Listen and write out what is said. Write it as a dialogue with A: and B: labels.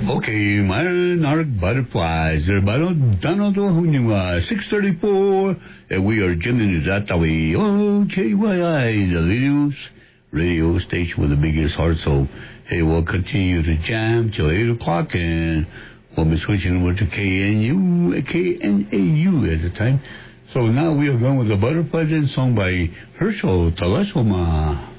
A: Okay, monarch butterflies. They're Donald 6:34, and we are jamming that way. OKYI, the radio station with the biggest heart. So, hey, we'll continue to jam till 8 o'clock, and we'll be switching over to KNAU at the time. So now we are going with the Butterflies and song by Herschel Teleshoma.